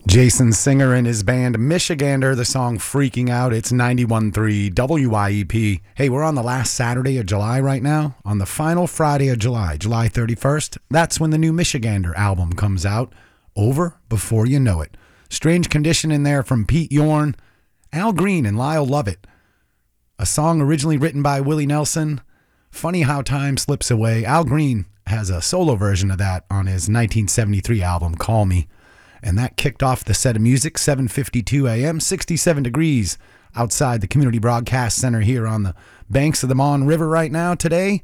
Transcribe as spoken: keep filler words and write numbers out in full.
Jason Singer and his band Michigander, the song Freaking Out. It's ninety-one point three W I E P. Hey, we're on the last Saturday of July right now. On the final Friday of July, July thirty-first, that's when the new Michigander album comes out. Over Before You Know It. Strange Condition in there from Pete Yorn, Al Green, and Lyle Lovett. A song originally written by Willie Nelson. Funny how time slips away. Al Green has a solo version of that on his nineteen seventy-three album, Call Me. And that kicked off the set of music, seven fifty-two a.m., sixty-seven degrees outside the Community Broadcast Center here on the banks of the Mon River right now. Today,